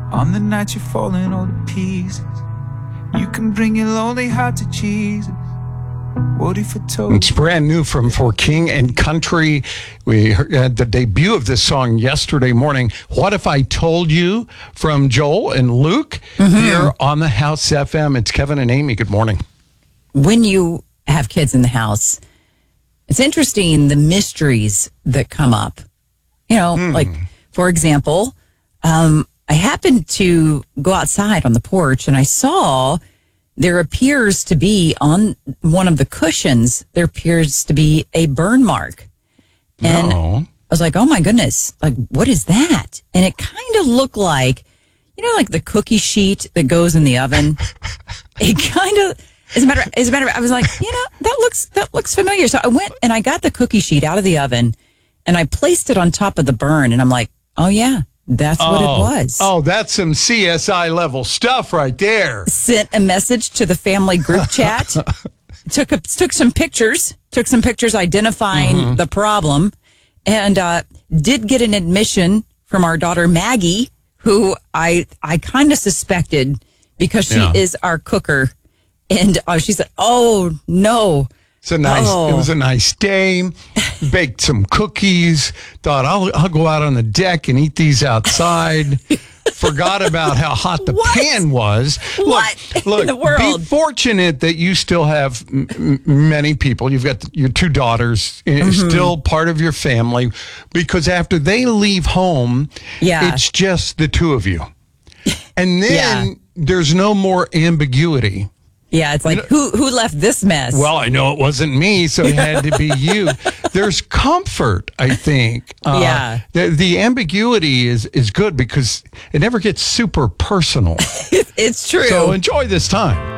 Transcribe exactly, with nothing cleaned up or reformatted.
On the night you're falling all to pieces, you can bring your lonely heart to Jesus. What if I told It's brand new from For King and Country. We had the debut of this song yesterday morning. What If I Told You from Joel and Luke mm-hmm. here on the House F M. It's Kevin and Amy. Good morning. When you have kids in the house, it's interesting the mysteries that come up. You know, mm. like, for example, um, I happened to go outside on the porch and I saw there appears to be on one of the cushions, there appears to be a burn mark. And no. I was like, oh my goodness, like, what is that? And it kind of looked like, you know, like the cookie sheet that goes in the oven. It kind of, as a matter, as a matter of, I was like, you know, that looks, that looks familiar. So I went and I got the cookie sheet out of the oven and I placed it on top of the burn. And I'm like, oh yeah. That's oh, what it was. Oh, that's some C S I level stuff right there. Sent a message to the family group chat. took a, took some pictures. Took some pictures identifying mm-hmm. the problem, and uh, did get an admission from our daughter Maggie, who I I kind of suspected because she yeah. is our cooker, and uh, she said, "Oh no." It's a nice. Oh. It was a nice day. Baked some cookies. Thought I'll I'll go out on the deck and eat these outside. Forgot about how hot the what? pan was. What look, look, in the world? Be fortunate that you still have m- m- many people. You've got your two daughters, mm-hmm. still part of your family. Because after they leave home, yeah. it's just the two of you, and then yeah. there's no more ambiguity. Yeah, it's like, you know, who who left this mess? Well, I know it wasn't me, so it had to be you. There's comfort, I think. Uh, yeah. The, the ambiguity is, is good because it never gets super personal. It's true. So enjoy this time.